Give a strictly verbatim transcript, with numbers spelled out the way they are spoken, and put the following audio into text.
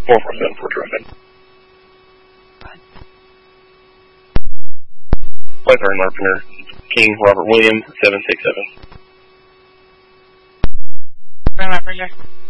four four seven four, traffic. Flight Sergeant Larpener, King Robert William, seven six seven. Roger.